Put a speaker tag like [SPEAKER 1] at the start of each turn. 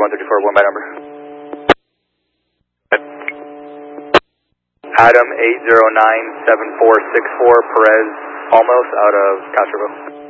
[SPEAKER 1] 134, one by number. Adam 8097464, Perez, Almos, out of Castroville.